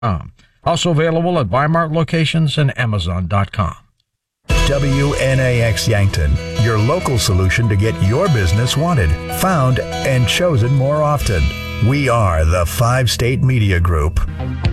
Also available at Weimar locations and Amazon.com. WNAX Yankton, your local solution to get your business wanted, found, and chosen more often. We are the 5 State Media Group.